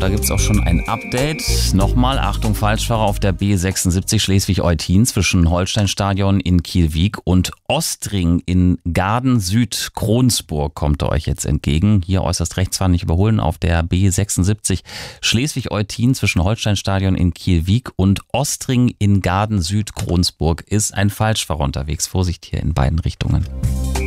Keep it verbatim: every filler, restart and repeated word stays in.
und da gibt es auch schon ein Update. Nochmal, Achtung, Falschfahrer auf der B sechsundsiebzig Schleswig-Eutin zwischen Holsteinstadion in Kiel-Wiek und Ostring in Gaden-Süd-Kronsburg kommt er euch jetzt entgegen. Hier äußerst rechts fahren, nicht überholen auf der B sechsundsiebzig Schleswig-Eutin zwischen Holsteinstadion in Kiel-Wiek und Ostring in Gaden-Süd-Kronsburg ist ein Falschfahrer unterwegs. Vorsicht hier in beiden Richtungen.